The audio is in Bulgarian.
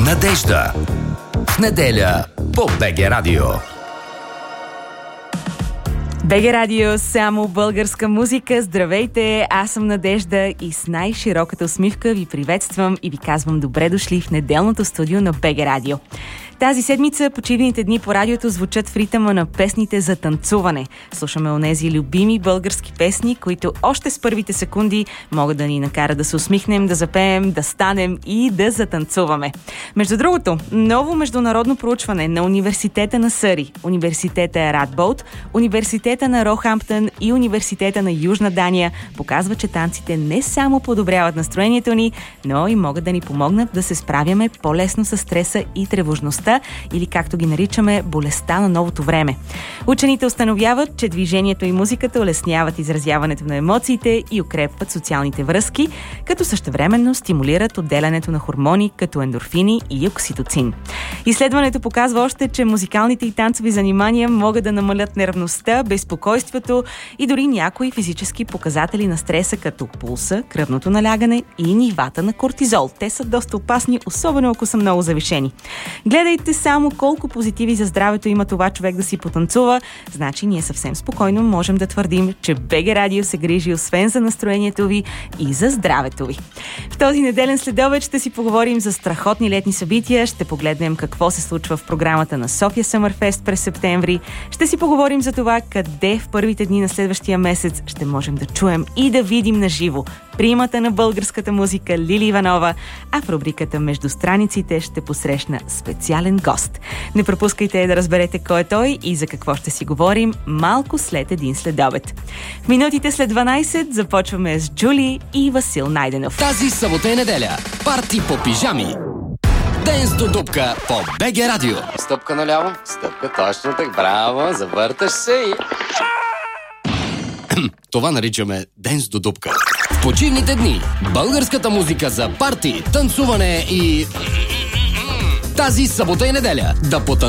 Надежда. В неделя по БГ Радио. БГ Радио, само българска музика. Здравейте, аз съм Надежда и с най-широката усмивка ви приветствам и ви казвам добре дошли в неделното студио на БГ Радио. Тази седмица почивните дни по радиото звучат в ритъма на песните за танцуване. Слушаме онези любими български песни, които още с първите секунди могат да ни накарат да се усмихнем, да запеем, да станем и да затанцуваме. Между другото, ново международно проучване на Университета на Съри, Университета Радболт, Университета на Рохамптън и Университета на Южна Дания показва, че танците не само подобряват настроението ни, но и могат да ни помогнат да се справяме по-лесно с стреса и тревожността, или както ги наричаме, болестта на новото време. Учените установяват, че движението и музиката улесняват изразяването на емоциите и укрепват социалните връзки, като същевременно стимулират отделянето на хормони като ендорфини и окситоцин. Изследването показва още, че музикалните и танцови занимания могат да намалят нервността, безпокойството и дори някои физически показатели на стреса, като пулса, кръвното налягане и нивата на кортизол. Те са доста опасни, особено ако са много завишени. Гледайте само колко позитиви за здравето има това човек да си потанцува, значи ние съвсем спокойно можем да твърдим, че БГ Радио се грижи освен за настроението ви и за здравето ви. В този неделен следобед ще си поговорим за страхотни летни събития, ще погледнем какво се случва в програмата на София Съмърфест през септември, ще си поговорим за това къде в първите дни на следващия месец ще можем да чуем и да видим на живо примата на българската музика Лили Иванова, а в рубриката Между страниците ще посрещна специален гост. Не пропускайте да разберете кой е той и за какво ще си говорим малко след един следобед. В минутите след 12 започваме с Джули и Васил Найденов. Тази събота и неделя. Парти по пижами. Денс до дупка по БГ Радио. Стъпка наляво, стъпка точно так, браво, завърташ се и... Това наричаме денс до дупка. В почивните дни българската музика за парти, танцуване и... Тази събота и неделя да